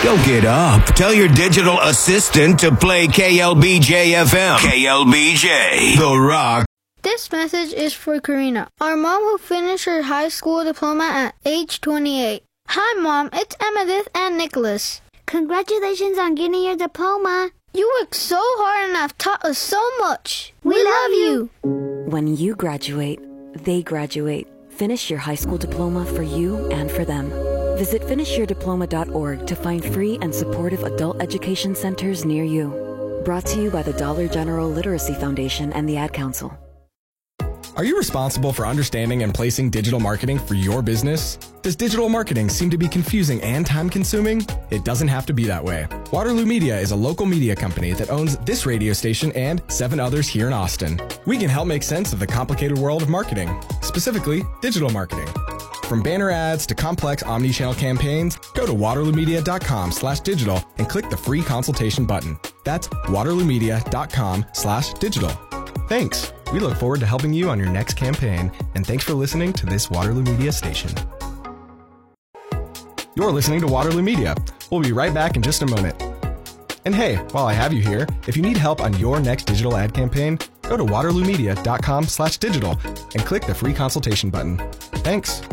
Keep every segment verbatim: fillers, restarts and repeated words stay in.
Don't get up. Tell your digital assistant to play K L B J F M. K L B J, The Rock. This message is for Karina, our mom who finished her high school diploma at age twenty-eight. Hi, Mom. It's Emmettith and Nicholas. Congratulations on getting your diploma. You worked so hard and have taught us so much. We, we love you. When you graduate, they graduate. Finish your high school diploma for you and for them. Visit finish your diploma dot org to find free and supportive adult education centers near you. Brought to you by the Dollar General Literacy Foundation and the Ad Council. Are you responsible for understanding and placing digital marketing for your business? Does digital marketing seem to be confusing and time-consuming? It doesn't have to be that way. Waterloo Media is a local media company that owns this radio station and seven others here in Austin. We can help make sense of the complicated world of marketing, specifically digital marketing. From banner ads to complex omni-channel campaigns, go to waterloo media dot com slash digital and click the free consultation button. That's waterloo media dot com slash digital. Thanks. We look forward to helping you on your next campaign, and thanks for listening to this Waterloo Media station. You're listening to Waterloo Media. We'll be right back in just a moment. And hey, while I have you here, if you need help on your next digital ad campaign, go to waterloo media dot com slash digital and click the free consultation button. Thanks.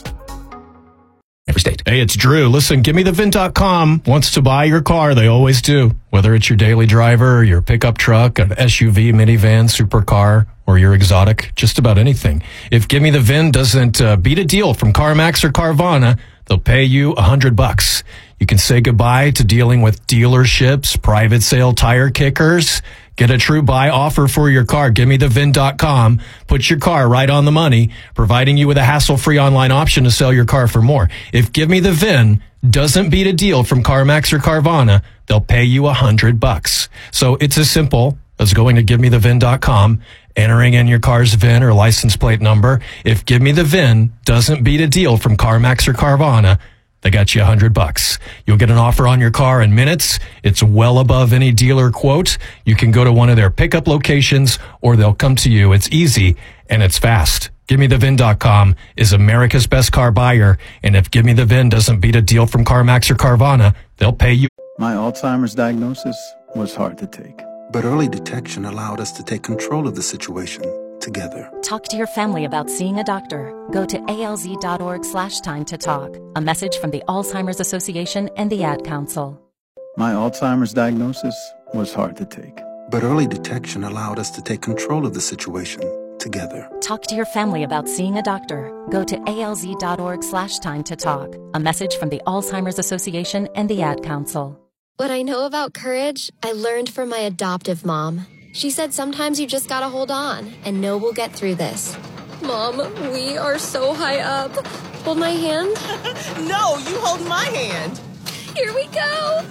Every state. Hey, it's Drew. Listen, give me the vin dot com wants to buy your car. They always do. Whether it's your daily driver, your pickup truck, an S U V, minivan, supercar, or your exotic, just about anything. If Give Me the Vin doesn't uh, beat a deal from CarMax or Carvana, they'll pay you a hundred bucks. You can say goodbye to dealing with dealerships, private sale tire kickers. Get a true buy offer for your car. give me the vin dot com. Put your car right on the money, providing you with a hassle-free online option to sell your car for more. If Give Me the Vin doesn't beat a deal from CarMax or Carvana, they'll pay you a hundred bucks. So it's as simple as going to give me the vin dot com, entering in your car's V I N or license plate number. If Give Me the Vin doesn't beat a deal from CarMax or Carvana, they got you a hundred bucks. You'll get an offer on your car in minutes. It's well above any dealer quote. You can go to one of their pickup locations or they'll come to you. It's easy and it's fast. give me the vin dot com is America's best car buyer. And if Give Me the Vin doesn't beat a deal from CarMax or Carvana, they'll pay you. My Alzheimer's diagnosis was hard to take. But early detection allowed us to take control of the situation together. Talk to your family about seeing a doctor. Go to A L Z dot org slash time to talk. A message from the Alzheimer's Association and the Ad Council. My Alzheimer's diagnosis was hard to take. But early detection allowed us to take control of the situation together. Talk to your family about seeing a doctor. Go to A L Z dot org slash time to talk. A message from the Alzheimer's Association and the Ad Council. What I know about courage, I learned from my adoptive mom. She said sometimes you just gotta hold on and know we'll get through this. Mom, we are so high up. Hold my hand. No, you hold my hand. Here we go.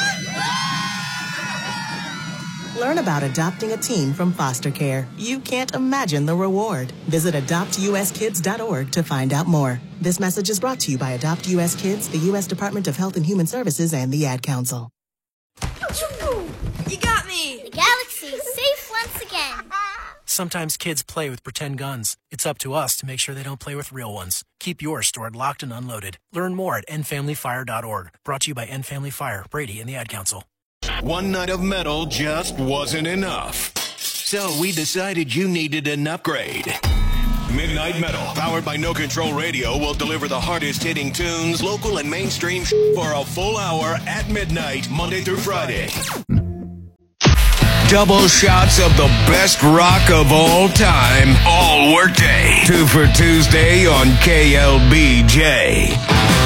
Learn about adopting a teen from foster care. You can't imagine the reward. Visit adopt u s kids dot org to find out more. This message is brought to you by Adopt U S Kids, the U S Department of Health and Human Services, and the Ad Council. You got me! The galaxy is safe once again. Sometimes kids play with pretend guns. It's up to us to make sure they don't play with real ones. Keep yours stored locked and unloaded. Learn more at end family fire dot org. Brought to you by End Family Fire, Brady, and the Ad Council. One night of metal just wasn't enough. So we decided you needed an upgrade. Midnight Metal, powered by No Control Radio, will deliver the hardest hitting tunes, local and mainstream for a full hour at midnight, Monday through Friday. Double shots of the best rock of all time, all workday. Two for Tuesday on K L B J.